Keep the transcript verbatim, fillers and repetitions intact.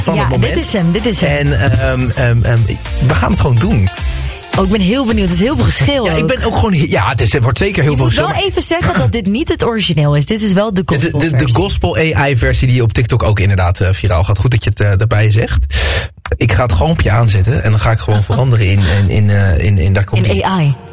van ja, het moment. dit is hem, dit is hem. En um, um, um, we gaan het gewoon doen. Oh, ik ben heel benieuwd. Het is heel veel geschil. Ja, ook. ik ben ook gewoon... Ja, het, is, het wordt zeker heel je veel moet geschil. wel even zeggen dat dit niet het origineel is. Dit is wel de gospel De, de, de gospel A I-versie die op TikTok ook inderdaad uh, viraal gaat. Goed dat je het uh, daarbij zegt. Ik ga het goompje aanzetten en dan ga ik gewoon veranderen in... in, in, uh, in, in, daar komt in A I.